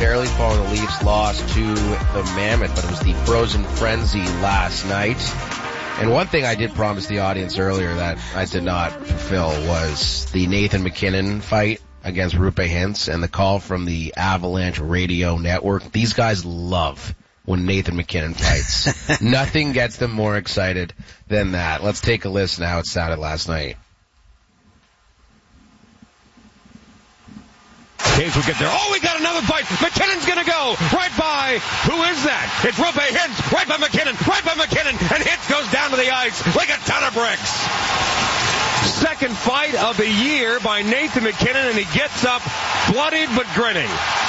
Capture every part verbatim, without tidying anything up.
momentarily following the Leafs' loss to the Mammoth, but it was the Frozen Frenzy last night. And one thing I did promise the audience earlier that I did not fulfill was the Nathan MacKinnon fight against Rupe Hintz and the call from the Avalanche Radio Network. These guys love when Nathan MacKinnon fights. Nothing gets them more excited than that. Let's take a listen to how it sounded last night. Caves will get there. Oh, we got another fight. MacKinnon's going to go right by. Who is that? It's Rupe Hintz. Right by MacKinnon. Right by MacKinnon. And Hintz goes down to the ice like a ton of bricks. Second fight of the year by Nathan MacKinnon, and he gets up bloodied but grinning.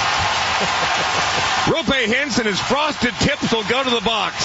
Rupe Hintz and his frosted tips will go to the box.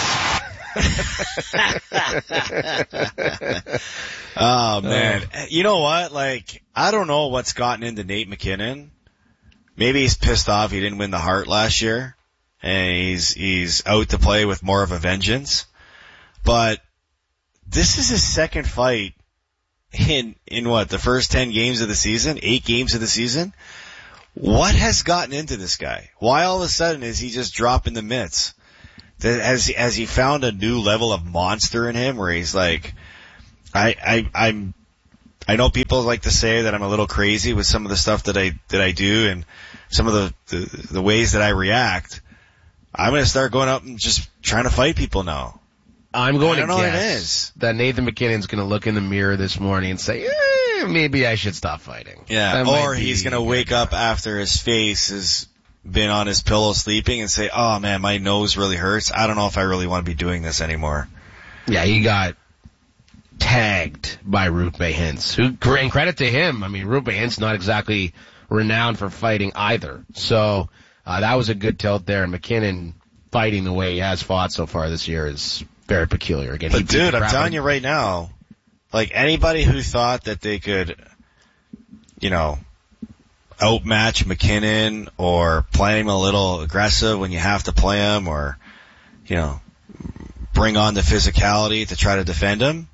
Oh, man. Uh, you know what? Like, I don't know what's gotten into Nate MacKinnon. Maybe he's pissed off he didn't win the Hart last year, and he's he's out to play with more of a vengeance. But this is his second fight in in what, the first ten games of the season, eight games of the season. What has gotten into this guy? Why all of a sudden is he just dropping the mitts? Has has he found a new level of monster in him where he's like, I I I'm. I know people like to say that I'm a little crazy with some of the stuff that I that I do and some of the the, the ways that I react. I'm going to start going up and just trying to fight people now. I'm going I to guess that Nathan MacKinnon's going to look in the mirror this morning and say, eh, maybe I should stop fighting. Yeah, or he's going to wake up after his face has been on his pillow sleeping and say, oh, man, my nose really hurts. I don't know if I really want to be doing this anymore. Yeah, he got tagged by Rupe Hintz, who, and credit to him, I mean, Rupe Hintz not exactly renowned for fighting either. So, uh, that was a good tilt there, and MacKinnon fighting the way he has fought so far this year is very peculiar. Again, but dude, I'm telling you right now, like anybody who thought that they could, you know, outmatch MacKinnon or play him a little aggressive when you have to play him or, you know, bring on the physicality to try to defend him,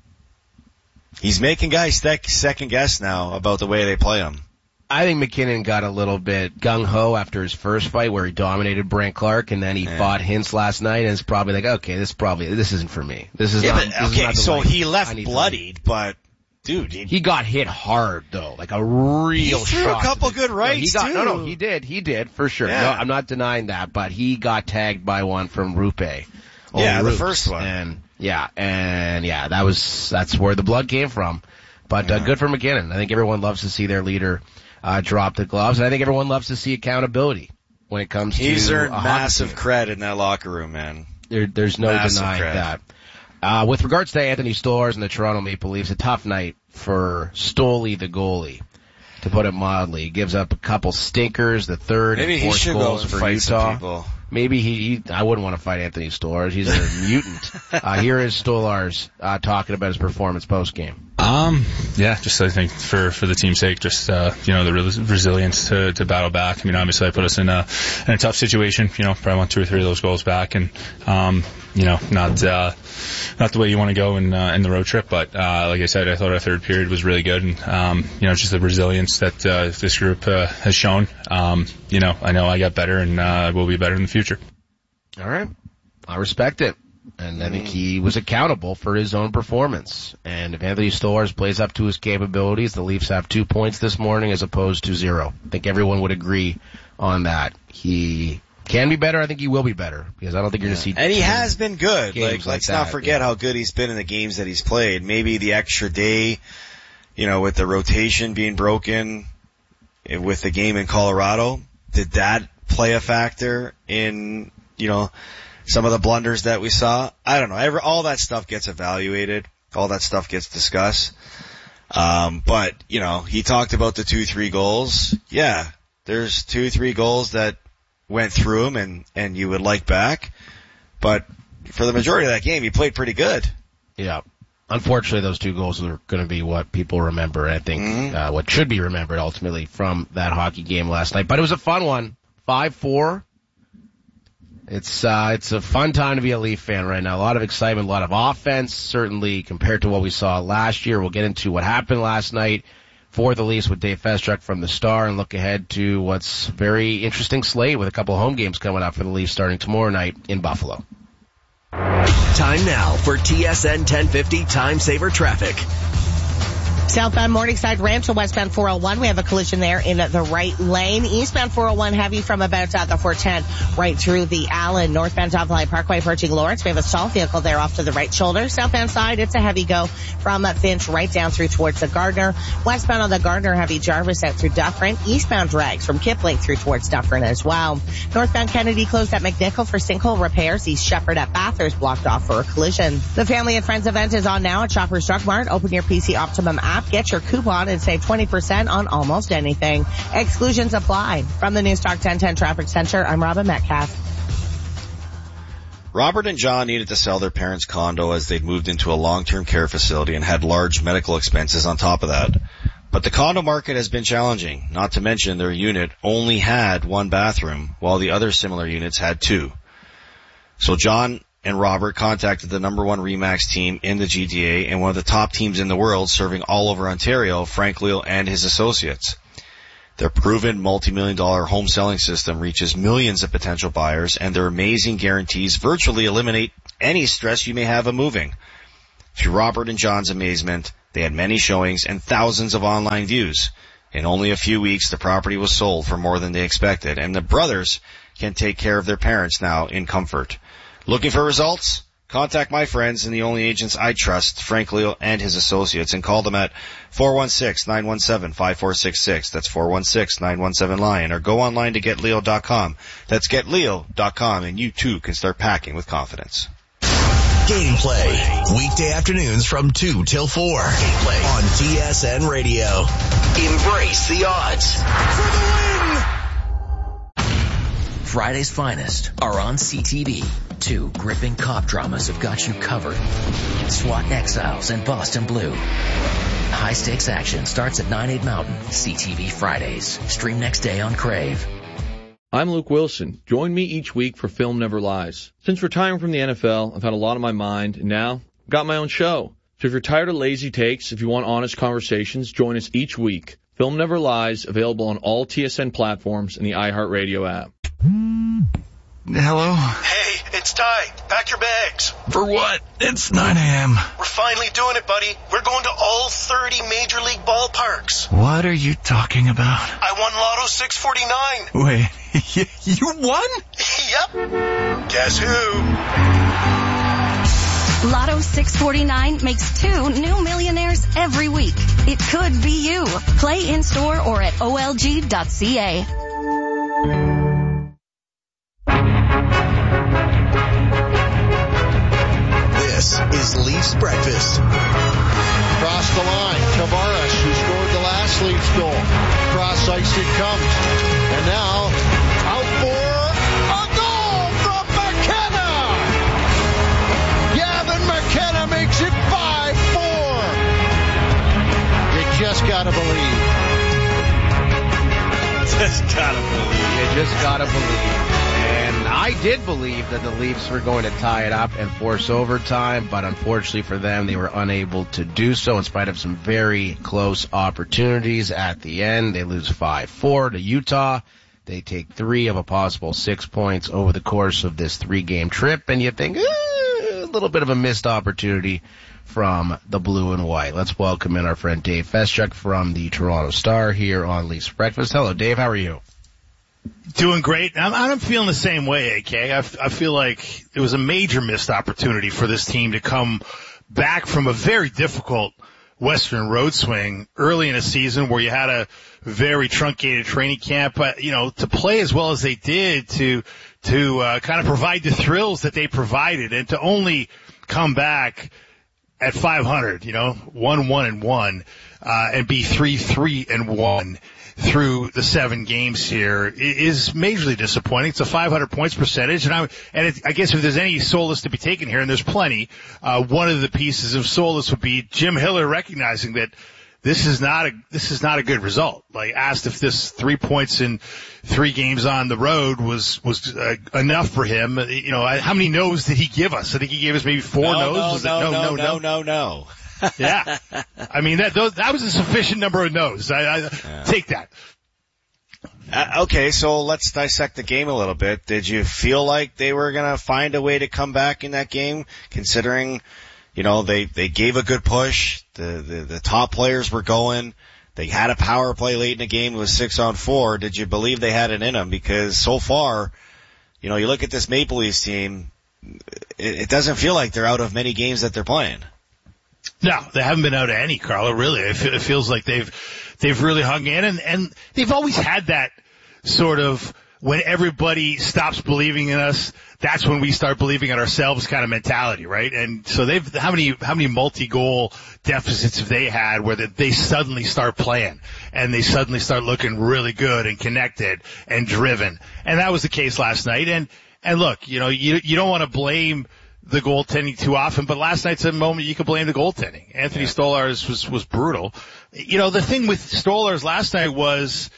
he's making guys second guess now about the way they play him. I think MacKinnon got a little bit gung-ho after his first fight where he dominated Brant Clark, and then he yeah. fought Hintz last night, and it's probably like, okay, this probably this isn't for me. This is yeah, not. But, this okay, is not the so life he left bloodied, but dude, he, he got hit hard though, like a real. He threw shot a couple good rights no, he got, too. No, no, he did, he did for sure. Yeah. No, I'm not denying that, but he got tagged by one from Rupe. Yeah, Roots, the first one. And yeah, and yeah, that was that's where the blood came from. But yeah. uh, good for MacKinnon. I think everyone loves to see their leader uh, drop the gloves, and I think everyone loves to see accountability when it comes He's to earned a massive team. credit in that locker room, man. There, there's no massive denying credit. that. Uh, with regards to Anthony Stolarz and the Toronto Maple Leafs, a tough night for Stoley, the goalie, to put it mildly. He gives up a couple stinkers, the third Maybe and fourth he should goals go and for fight Utah. Some people. Maybe he, he, I wouldn't want to fight Anthony Stolarz. He's a mutant. Uh, here is Stolarz, uh, talking about his performance post-game. Um, yeah, just I think for, for the team's sake, just, uh, you know, the res- resilience to, to battle back. I mean, obviously I put us in a, in a tough situation, you know, probably want two or three of those goals back and, um, you know, not, uh, not the way you want to go in, uh, in the road trip, but, uh, like I said, I thought our third period was really good and, um, you know, just the resilience that, uh, this group, uh, has shown. Um, you know, I know I got better and, uh, we'll be better in the future. All right. I respect it. And I think he was accountable for his own performance. And if Anthony Stolarz plays up to his capabilities, the Leafs have two points this morning as opposed to zero. I think everyone would agree on that. He can be better. I think he will be better because I don't think you're going to see. And he has been good. Like, like let's that, not forget yeah. how good he's been in the games that he's played. Maybe the extra day, you know, with the rotation being broken with the game in Colorado, did that play a factor in, you know, some of the blunders that we saw? I don't know. Every, all that stuff gets evaluated. All that stuff gets discussed. Um, but, you know, he talked about the two, three goals. Yeah, there's two, three goals that went through him and, and you would like back. But for the majority of that game, he played pretty good. Yeah. Unfortunately, those two goals are going to be what people remember. I think mm-hmm. uh, what should be remembered ultimately from that hockey game last night. But it was a fun one. five four. It's, uh, it's a fun time to be a Leaf fan right now. A lot of excitement, a lot of offense, certainly compared to what we saw last year. We'll get into what happened last night for the Leafs with Dave Feschuk from the Star, and look ahead to what's very interesting slate with a couple home games coming up for the Leafs starting tomorrow night in Buffalo. Time now for T S N ten fifty Time Saver Traffic. Southbound Morningside Ranch to westbound four oh one. We have a collision there in the right lane. Eastbound four oh one heavy from about uh, the four ten right through the Allen. Northbound Don Valley Parkway approaching Lawrence. We have a stalled vehicle there off to the right shoulder. Southbound side, it's a heavy go from uh, Finch right down through towards the Gardner. Westbound on the Gardner, heavy Jarvis out through Dufferin. Eastbound drags from Kipling through towards Dufferin as well. Northbound Kennedy closed at McNichol for sinkhole repairs. East Shepherd at Bathurst blocked off for a collision. The Family and Friends event is on now at Shoppers Drug Mart. Open your P C Optimum app. Get your coupon and save twenty percent on almost anything. Exclusions apply. From the Newstalk ten ten Traffic Center, I'm Robin Metcalf. Robert and John needed to sell their parents' condo as they'd moved into a long-term care facility and had large medical expenses on top of that. But the condo market has been challenging, not to mention their unit only had one bathroom, while the other similar units had two. So John and Robert contacted the number one RE/MAX team in the G T A and one of the top teams in the world serving all over Ontario, Frank Leal and his associates. Their proven multi-million dollar home selling system reaches millions of potential buyers, and their amazing guarantees virtually eliminate any stress you may have of moving. To Robert and John's amazement, they had many showings and thousands of online views. In only a few weeks, the property was sold for more than they expected, and the brothers can take care of their parents now in comfort. Looking for results? Contact my friends and the only agents I trust, Frank Leal and his associates, and call them at four one six, nine one seven, five four six six. That's four one six, nine one seven, LION. Or go online to get leo dot com. That's get leo dot com, and you too can start packing with confidence. Gameplay. Weekday afternoons from two till four. Gameplay on T S N Radio. Embrace the odds. For the win! Friday's finest are on C T V. Two gripping cop dramas have got you covered. SWAT Exiles and Boston Blue. High-stakes action starts at nine, eight Mountain. C T V Fridays. Stream next day on Crave. I'm Luke Wilson. Join me each week for Film Never Lies. Since retiring from the N F L, I've had a lot on my mind, and now I've got my own show. So if you're tired of lazy takes, if you want honest conversations, join us each week. Film Never Lies, available on all T S N platforms and the iHeartRadio app. Hello? Hey, it's Ty. Pack your bags. For what? It's nine a.m. We're finally doing it, buddy. We're going to all thirty Major League ballparks. What are you talking about? I won Lotto six forty-nine. Wait, you won? Yep. Guess who? Lotto six forty-nine makes two new millionaires every week. It could be you. Play in-store or at O L G dot C A. This is Leafs Breakfast. Across the line, Tavares, who scored the last Leafs goal. Cross ice it comes. And now, out for a goal from McKenna! Gavin McKenna makes it five four. You just gotta believe. Just gotta believe. You just gotta believe. And I did believe that the Leafs were going to tie it up and force overtime, but unfortunately for them, they were unable to do so in spite of some very close opportunities at the end. They lose five four to Utah. They take three of a possible six points over the course of this three-game trip, and you think, eh, a little bit of a missed opportunity from the blue and white. Let's welcome in our friend Dave Feschuk from the Toronto Star here on Leafs Breakfast. Hello, Dave. How are you? Doing great. I'm, I'm feeling the same way, A K. I, I feel like it was a major missed opportunity for this team to come back from a very difficult Western road swing early in a season where you had a very truncated training camp, but, you know, to play as well as they did, to, to, uh, kind of provide the thrills that they provided, and to only come back at five hundred, you know, one, one, and one, uh, and be three, three, and one through the seven games here is majorly disappointing. It's a five hundred points percentage, and I and it, I guess if there's any solace to be taken here, and there's plenty, uh, one of the pieces of solace would be Jim Hiller recognizing that this is not a this is not a good result. Like, asked if this three points in three games on the road was was uh, enough for him. You know, how many no's did he give us? I think he gave us maybe four no, no's. No, was no, it? no, no, no, no, no, no. Yeah. I mean, that those, that was a sufficient number of no's. I, I yeah. Take that. Uh, okay, so let's dissect the game a little bit. Did you feel like they were going to find a way to come back in that game, considering, you know, they, they gave a good push, the, the, the top players were going, they had a power play late in the game, it was six on four. Did you believe they had it in them? Because so far, you know, you look at this Maple Leafs team, it, it doesn't feel like they're out of many games that they're playing. No, they haven't been out of any, Carlo, really. It, it feels like they've, they've really hung in, and, and they've always had that sort of, when everybody stops believing in us, that's when we start believing in ourselves kind of mentality, right? And so they've, how many, how many multi-goal deficits have they had where they suddenly start playing and they suddenly start looking really good and connected and driven? And that was the case last night. And, and look, you know, you, you don't want to blame the goaltending too often, but last night's a moment you could blame the goaltending. Anthony yeah. Stolarz was, was brutal. You know, the thing with Stolarz last night was,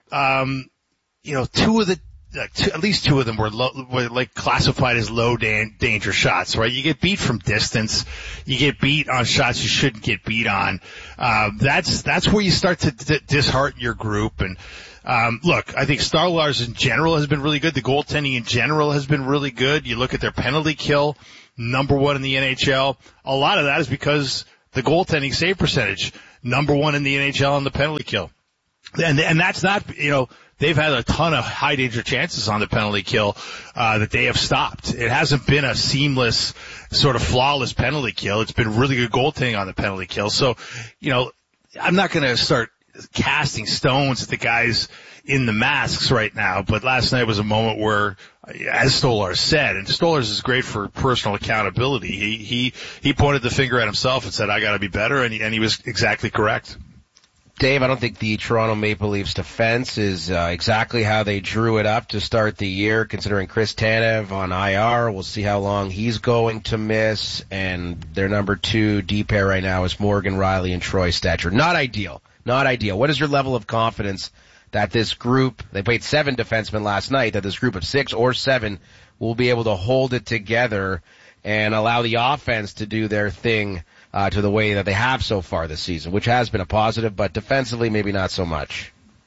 um, you know, two of the, uh, two, at least two of them were, low, were like classified as low dan- danger shots, right? You get beat from distance. You get beat on shots you shouldn't get beat on. Uh, that's, that's where you start to d- dishearten your group. And, um, look, I think Stolarz in general has been really good. The goaltending in general has been really good. You look at their penalty kill, number one in the N H L. A lot of that is because the goaltending save percentage, number one in the N H L on the penalty kill. And, and that's not, you know, they've had a ton of high danger chances on the penalty kill, uh, that they have stopped. It hasn't been a seamless, sort of flawless penalty kill. It's been really good goaltending on the penalty kill. So, you know, I'm not going to start casting stones at the guys in the masks right now, but last night was a moment where, as Stolarz said, and Stolarz is great for personal accountability. He, he, he pointed the finger at himself and said, I gotta be better, and he, and he was exactly correct. Dave, I don't think the Toronto Maple Leafs defense is uh, exactly how they drew it up to start the year, considering Chris Tanev on I R. We'll see how long he's going to miss, and their number two D pair right now is Morgan Rielly and Troy Stecher. Not ideal. Not ideal. What is your level of confidence that this group, they played seven defensemen last night, that this group of six or seven will be able to hold it together and allow the offense to do their thing uh, to the way that they have so far this season, which has been a positive, but defensively maybe not so much?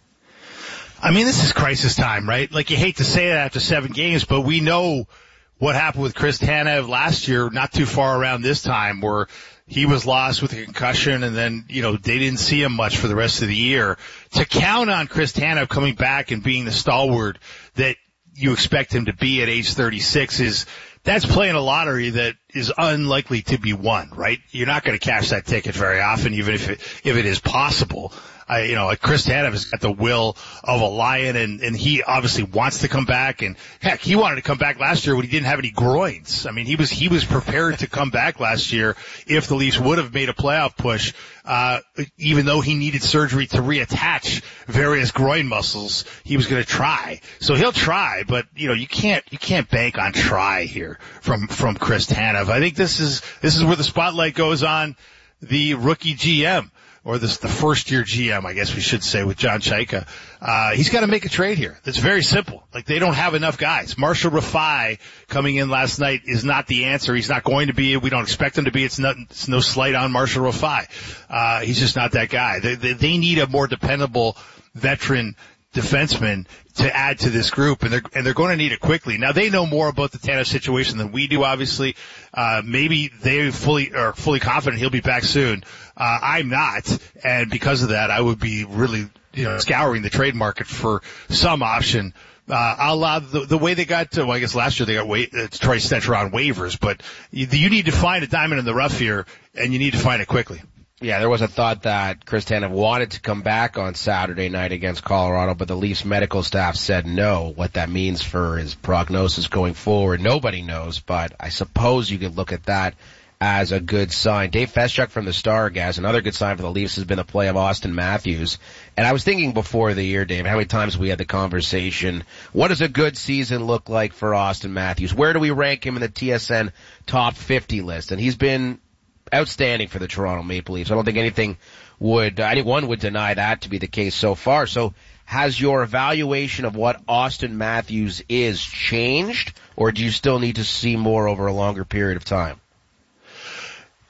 I mean, this is crisis time, right? Like, you hate to say that after seven games, but we know what happened with Chris Tanev last year, not too far around this time, where he was lost with a concussion, and then, you know, they didn't see him much for the rest of the year. To count on Chris Tanev coming back and being the stalwart that you expect him to be at age thirty-six is, that's playing a lottery that is unlikely to be won, right? You're not going to cash that ticket very often, even if it, if it is possible. I, you know, Chris Tanev has got the will of a lion, and, and he obviously wants to come back. And heck, he wanted to come back last year when he didn't have any groins. I mean, he was, he was prepared to come back last year if the Leafs would have made a playoff push, uh, even though he needed surgery to reattach various groin muscles. He was going to try. So he'll try, but, you know, you can't, you can't bank on try here from, from Chris Tanev. I think this is, this is where the spotlight goes on the rookie G M. Or this, the first year G M, I guess we should say, with John Chayka. Uh, he's got to make a trade here. It's very simple. Like, they don't have enough guys. Marshall Rafai coming in last night is not the answer. He's not going to be. We don't expect him to be. It's not, it's no slight on Marshall Rafai. Uh, he's just not that guy. They, they, they need a more dependable veteran defenseman to add to this group, and they're and they're going to need it quickly. Now, they know more about the Tanev situation than we do, obviously. Uh, maybe they fully are fully confident he'll be back soon. Uh, I'm not, and because of that, I would be really, you know, scouring the trade market for some option. Uh, a la the, the way they got to, well, I guess last year they got wa- uh, Troy Stecher on waivers, but you, you need to find a diamond in the rough here, and you need to find it quickly. Yeah, there was a thought that Chris Tanev wanted to come back on Saturday night against Colorado, but the Leafs medical staff said no. What that means for his prognosis going forward, nobody knows, but I suppose you could look at that as a good sign. Dave Feschuk from the Star-Gas, another good sign for the Leafs has been the play of Austin Matthews. And I was thinking before the year, Dave, how many times we had the conversation, what does a good season look like for Austin Matthews? Where do we rank him in the T S N top fifty list? And he's been outstanding for the Toronto Maple Leafs. I don't think anything would, anyone would deny that to be the case so far. So has your evaluation of what Austin Matthews is changed, or do you still need to see more over a longer period of time?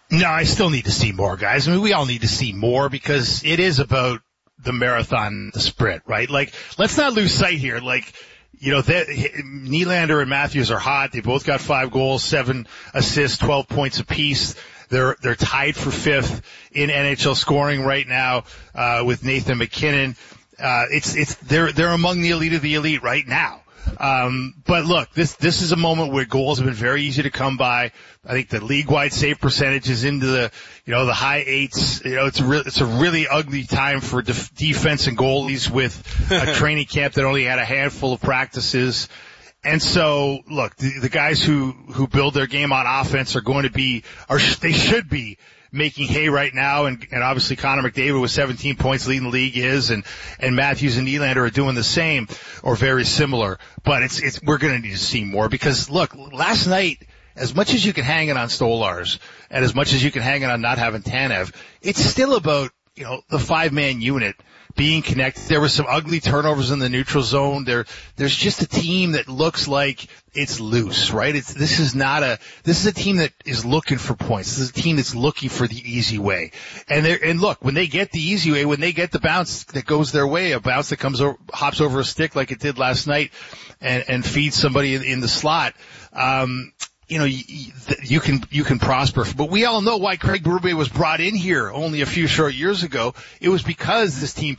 No, I still need to see more, guys. I mean, we all need to see more because it is about the marathon, the sprint, right? Like, let's not lose sight here. Like, you know, Nylander and Matthews are hot. They both got five goals, seven assists, twelve points apiece. They're, they're tied for fifth in N H L scoring right now, uh, with Nathan MacKinnon. Uh, it's, it's, they're, they're among the elite of the elite right now. Um, but look, this, this is a moment where goals have been very easy to come by. I think the league-wide save percentage is into the, you know, the high eights. You know, it's a re- it's a really ugly time for def- defense and goalies with a training camp that only had a handful of practices. And so, look, the, the guys who, who build their game on offense are going to be, or sh- they should be making hay right now, and, and obviously Connor McDavid with seventeen points leading the league is, and, and Matthews and Nylander are doing the same or very similar. But it's, it's, we're going to need to see more because look, last night, as much as you can hang it on Stolarz and as much as you can hang it on not having Tanev, it's still about, you know, the five-man unit being connected. There were some ugly turnovers in the neutral zone. There, there's just a team that looks like it's loose, right? It's, this is not a, this is a team that is looking for points. This is a team that's looking for the easy way. And they're, and look, when they get the easy way, when they get the bounce that goes their way, a bounce that comes over, hops over a stick like it did last night and, and feeds somebody in, in the slot, um, you know, you, you can, you can prosper. But we all know why Craig Berube was brought in here only a few short years ago. It was because this team